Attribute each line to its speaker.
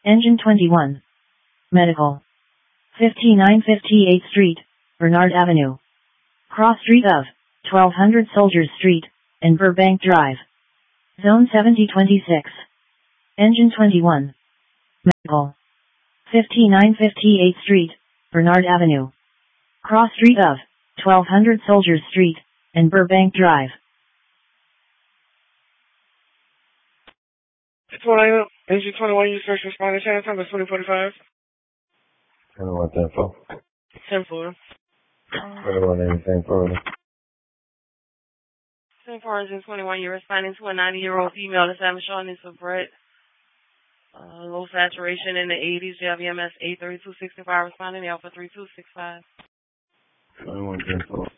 Speaker 1: Engine 21. Medical. 5958 Street, Bernard Avenue. Cross Street of 1200 Soldiers Street, and Burbank Drive. Zone 7026. Engine 21. Medical. 5958 Street, Bernard Avenue. Cross Street of 1200 Soldiers Street, and Burbank Drive.
Speaker 2: Engine 21, you first responder, channel time is 2045.
Speaker 3: 21 10-4.
Speaker 2: 10-4.
Speaker 3: 21 anything further.
Speaker 2: 10-4, Engine 21, you're responding to a 90-year-old female that's having shortness of breath. Low saturation in the 80s, JLVMS 83265, responding Alpha 3265.
Speaker 3: 21 10-4.